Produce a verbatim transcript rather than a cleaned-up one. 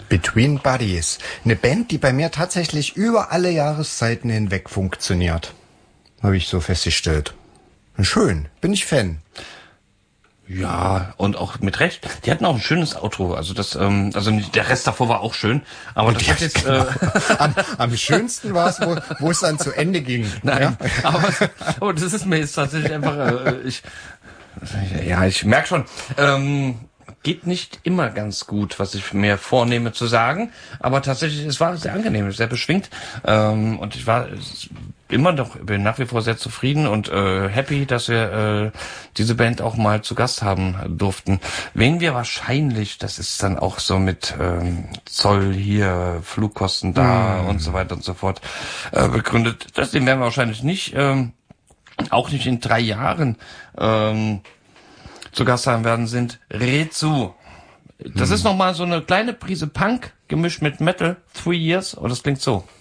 Between Buddies. Eine Band, die bei mir tatsächlich über alle Jahreszeiten hinweg funktioniert. Habe ich so festgestellt. Schön, bin ich Fan. Ja, und auch mit Recht. Die hatten auch ein schönes Outro. Also das, ähm, also der Rest davor war auch schön. Aber das hat jetzt genau. äh, am, am schönsten war es, wo, wo es dann zu Ende ging. Nein, ja? aber, aber das ist mir jetzt tatsächlich einfach, äh, ich, ja, ich merke schon, ähm, geht nicht immer ganz gut, was ich mir vornehme zu sagen, aber tatsächlich, es war sehr angenehm, sehr beschwingt, ähm, und ich war immer noch, bin nach wie vor sehr zufrieden und äh, happy, dass wir äh, diese Band auch mal zu Gast haben durften. Wen wir wahrscheinlich, das ist dann auch so mit ähm, Zoll hier, Flugkosten da mm. und so weiter und so fort äh, begründet, das den werden wir wahrscheinlich nicht, ähm, auch nicht in drei Jahren ähm, zu Gast haben werden, sind Rezu. Das hm. ist nochmal so eine kleine Prise Punk gemischt mit Metal, Three Years, und das klingt so.